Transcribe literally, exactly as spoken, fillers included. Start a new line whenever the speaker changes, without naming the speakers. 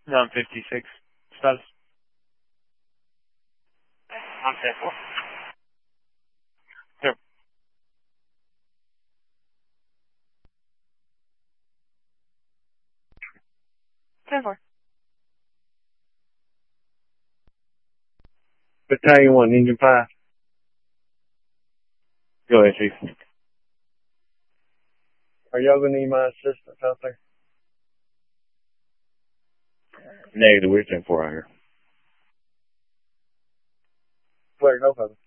No, I'm fifty-six. Status. I'm ten four. Sure. ten four. Battalion one, Engine five. Go ahead, Chief. Are y'all gonna need my assistance out there? Negative, we're ten four out here. Clear, no problem.